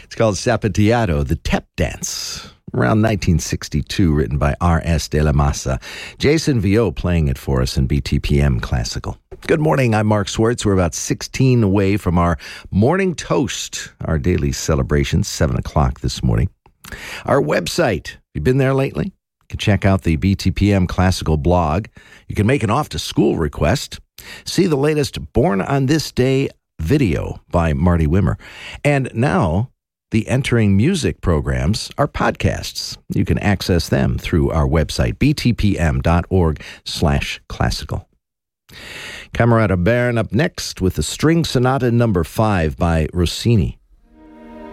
It's called Zapatiado, the Tep Dance. Around 1962, written by R.S. de la Masa. Jason Vio playing it for us in BTPM Classical. Good morning, I'm Mark Swartz. We're about 16 away from our morning toast, our daily celebration, 7 o'clock this morning. Our website, have you been there lately? You can check out the BTPM Classical blog. You can make an off-to-school request. See the latest Born on This Day video by Marty Wimmer. And now, the Entering Music programs are podcasts. You can access them through our website, btpm.org/classical. Camerata Bern up next with the String Sonata No. 5 by Rossini.